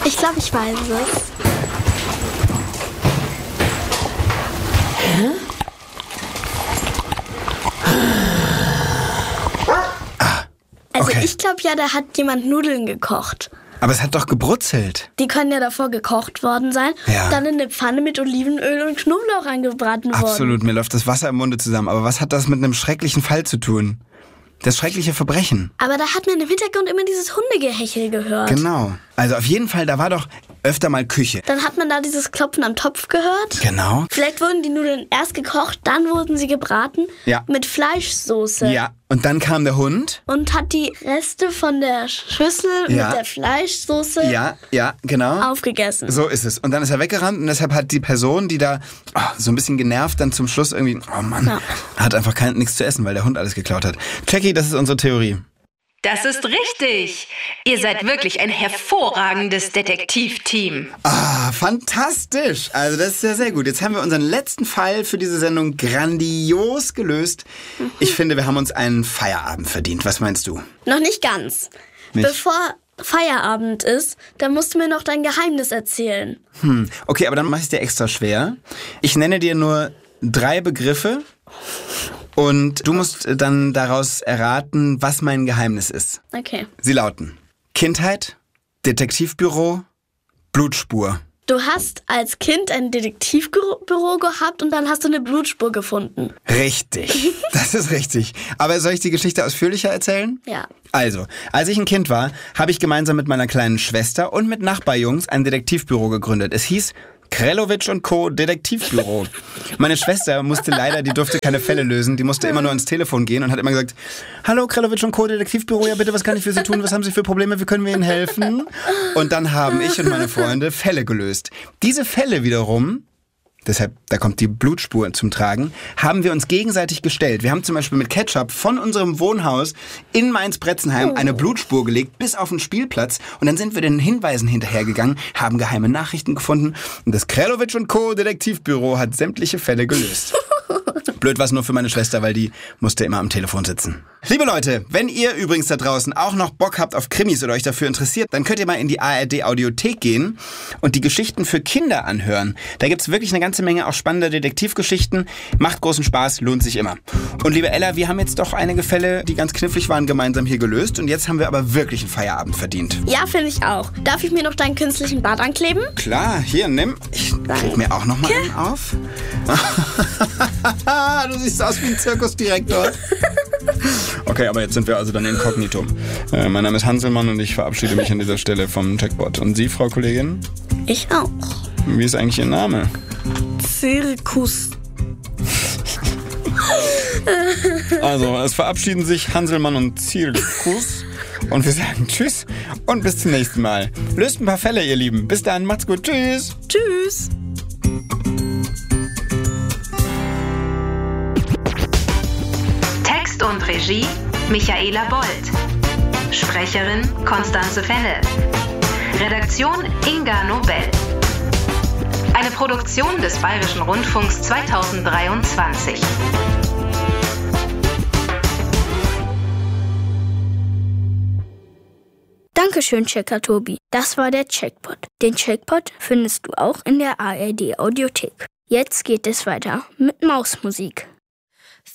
Ich glaube, ich weiß es. Hä? Also okay. ich glaube ja, da hat jemand Nudeln gekocht. Aber es hat doch gebrutzelt. Die können ja davor gekocht worden sein. Ja. Dann in eine Pfanne mit Olivenöl und Knoblauch angebraten worden. Absolut, mir läuft das Wasser im Munde zusammen. Aber was hat das mit einem schrecklichen Fall zu tun? Das schreckliche Verbrechen. Aber da hat man im Hintergrund immer dieses Hundegehechel gehört. Genau. Also auf jeden Fall, da war doch öfter mal Küche. Dann hat man da dieses Klopfen am Topf gehört. Genau. Vielleicht wurden die Nudeln erst gekocht, dann wurden sie gebraten. Ja. Mit Fleischsoße. Ja, und dann kam der Hund. Und hat die Reste von der Schüssel Ja. mit der Fleischsoße Ja, genau. aufgegessen. So ist es. Und dann ist er weggerannt und deshalb hat die Person, die da so ein bisschen genervt dann zum Schluss irgendwie, oh Mann, hat einfach nichts zu essen, weil der Hund alles geklaut hat. Jackie, das ist unsere Theorie. Das ist richtig. Ihr seid wirklich ein hervorragendes Detektivteam. Fantastisch. Also das ist ja sehr gut. Jetzt haben wir unseren letzten Fall für diese Sendung grandios gelöst. Ich finde, wir haben uns einen Feierabend verdient. Was meinst du? Noch nicht ganz. Nicht? Bevor Feierabend ist, dann musst du mir noch dein Geheimnis erzählen. Okay, aber dann mache ich es dir extra schwer. Ich nenne dir nur 3 Begriffe und du musst dann daraus erraten, was mein Geheimnis ist. Okay. Sie lauten: Kindheit, Detektivbüro, Blutspur. Du hast als Kind ein Detektivbüro gehabt und dann hast du eine Blutspur gefunden. Richtig, das ist richtig. Aber soll ich die Geschichte ausführlicher erzählen? Ja. Also, als ich ein Kind war, habe ich gemeinsam mit meiner kleinen Schwester und mit Nachbarjungs ein Detektivbüro gegründet. Es hieß Krelowitsch & Co. Detektivbüro. Meine Schwester musste leider, die durfte keine Fälle lösen, die musste immer nur ans Telefon gehen und hat immer gesagt: Hallo, Krelowitsch & Co. Detektivbüro, ja bitte, was kann ich für Sie tun, was haben Sie für Probleme, wie können wir Ihnen helfen? Und dann haben ich und meine Freunde Fälle gelöst. Diese Fälle wiederum, deshalb, da kommt die Blutspur zum Tragen, haben wir uns gegenseitig gestellt. Wir haben zum Beispiel mit Ketchup von unserem Wohnhaus in Mainz-Bretzenheim eine Blutspur gelegt bis auf den Spielplatz und dann sind wir den Hinweisen hinterhergegangen, haben geheime Nachrichten gefunden und das Krelowitsch & Co. Detektivbüro hat sämtliche Fälle gelöst. Blöd war es nur für meine Schwester, weil die musste immer am Telefon sitzen. Liebe Leute, wenn ihr übrigens da draußen auch noch Bock habt auf Krimis oder euch dafür interessiert, dann könnt ihr mal in die ARD-Audiothek gehen und die Geschichten für Kinder anhören. Da gibt's wirklich eine ganze Menge auch spannender Detektivgeschichten. Macht großen Spaß, lohnt sich immer. Und liebe Ella, wir haben jetzt doch einige Fälle, die ganz knifflig waren, gemeinsam hier gelöst. Und jetzt haben wir aber wirklich einen Feierabend verdient. Ja, finde ich auch. Darf ich mir noch deinen künstlichen Bart ankleben? Klar, hier, nimm. Ich kleb mir auch noch mal einen auf. Du siehst aus wie ein Zirkusdirektor. Okay, aber jetzt sind wir also dann inkognito. Mein Name ist Hanselmann und ich verabschiede mich an dieser Stelle vom Jackpot. Und Sie, Frau Kollegin? Ich auch. Wie ist eigentlich Ihr Name? Zirkus. Also, es verabschieden sich Hanselmann und Zirkus. Und wir sagen Tschüss und bis zum nächsten Mal. Löst ein paar Fälle, ihr Lieben. Bis dann, macht's gut. Tschüss. Tschüss. Text und Regie Michaela Bold. Sprecherin Constanze Fennel. Redaktion Inga Nobel. Eine Produktion des Bayerischen Rundfunks 2023. Dankeschön, Checker Tobi. Das war der Checkpot. Den Checkpot findest du auch in der ARD Audiothek. Jetzt geht es weiter mit Mausmusik.